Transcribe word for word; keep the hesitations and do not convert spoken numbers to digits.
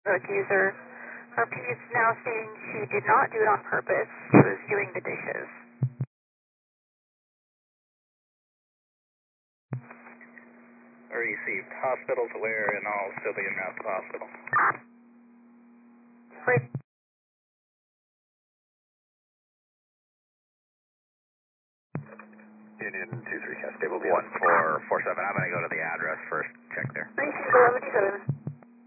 accuser. Her P is now saying she did not do it on purpose. She was doing the dishes. Received. Hospital to where and all still being routed to the hospital. Wait. Union two three, stable one four four seven. I'm going to go to the address first. Check there. Receive eleven seven.